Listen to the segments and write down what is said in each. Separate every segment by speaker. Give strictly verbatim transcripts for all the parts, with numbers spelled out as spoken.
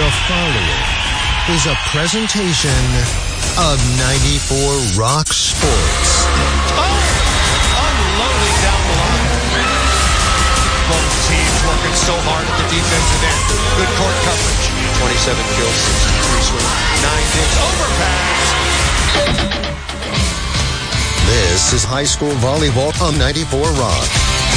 Speaker 1: The following is a presentation of ninety-four Rock Sports.
Speaker 2: Oh, unloading down the line. Both teams working so hard at the defensive end. Good court coverage. twenty-seven kills, sixty-three swings, nine digs, overpass.
Speaker 1: This is high school volleyball on ninety-four Rock.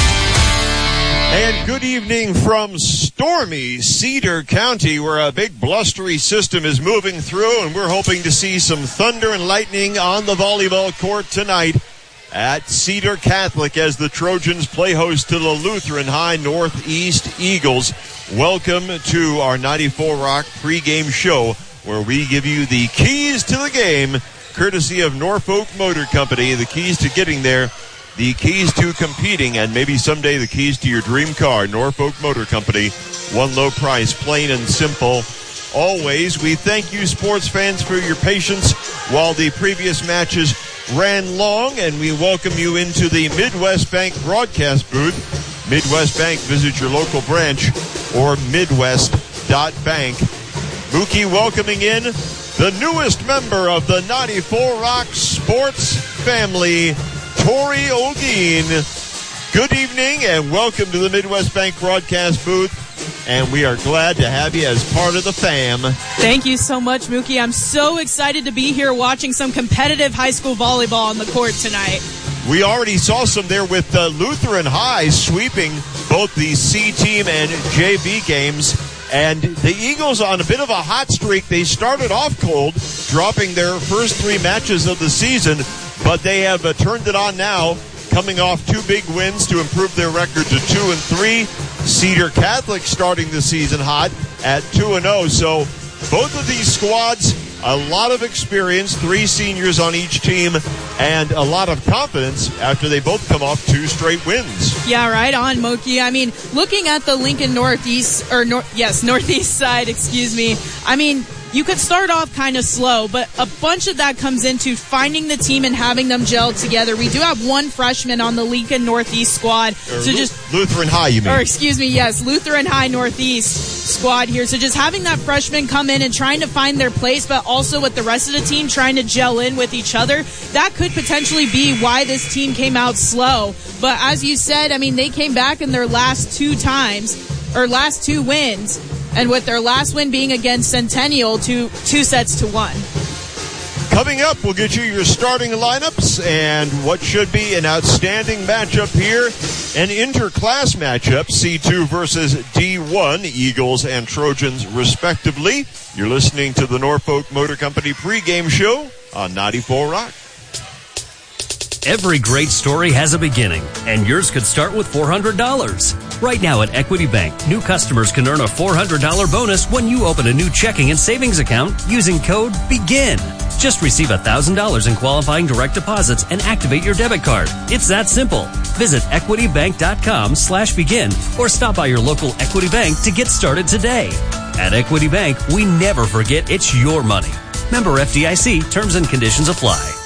Speaker 3: And good evening from stormy Cedar County, where a big blustery system is moving through, and we're hoping to see some thunder and lightning on the volleyball court tonight at Cedar Catholic as the Trojans play host to the Lutheran High Northeast Eagles. Welcome to our ninety-four Rock pregame show, where we give you the keys to the game, courtesy of Norfolk Motor Company, the keys to getting there, the keys to competing, and maybe someday the keys to your dream car. Norfolk Motor Company, one low price, plain and simple. Always, we thank you sports fans for your patience while the previous matches ran long, and we welcome you into the Midwest Bank broadcast booth. Midwest Bank, visit your local branch or midwest dot bank. Mookie welcoming in the newest member of the ninety-four Rock Sports family, Tori Ogeen. Good evening and welcome to the Midwest Bank broadcast booth, and we are glad to have you as part of the fam.
Speaker 4: Thank you so much, Mookie. I'm so excited to be here watching some competitive high school volleyball on the court tonight.
Speaker 3: We already saw some there with uh, Lutheran High sweeping both the C team and J V games. And the Eagles on a bit of a hot streak. They started off cold, dropping their first three matches of the season, but they have uh, turned it on now, coming off two big wins to improve their record to two and three. Cedar Catholic starting the season hot at two and oh. So both of these squads, a lot of experience, three seniors on each team, and a lot of confidence after they both come off two straight wins.
Speaker 4: Yeah, right on, Mookie. I mean, looking at the Lincoln Northeast, or nor- yes, Northeast side, excuse me, I mean, you could start off kind of slow, but a bunch of that comes into finding the team and having them gel together. We do have one freshman on the Lincoln Northeast squad.
Speaker 3: Or
Speaker 4: so
Speaker 3: Lu-
Speaker 4: just
Speaker 3: Lutheran High, you mean?
Speaker 4: Or excuse me, yes, Lutheran High Northeast squad here. So just having that freshman come in and trying to find their place, but also with the rest of the team trying to gel in with each other, that could potentially be why this team came out slow. But as you said, I mean, they came back in their last two times, or last two wins, and with their last win being against Centennial, two, two sets to one.
Speaker 3: Coming up, we'll get you your starting lineups and what should be an outstanding matchup here. An interclass matchup, C two versus D one, Eagles and Trojans respectively. You're listening to the Norfolk Motor Company pregame show on ninety-four Rock.
Speaker 5: Every great story has a beginning, and yours could start with four hundred dollars. Right now at Equity Bank, new customers can earn a four hundred dollars bonus when you open a new checking and savings account using code BEGIN. Just receive one thousand dollars in qualifying direct deposits and activate your debit card. It's that simple. Visit equitybank.com slash begin or stop by your local Equity Bank to get started today. At Equity Bank, we never forget it's your money. Member F D I C, terms and conditions apply.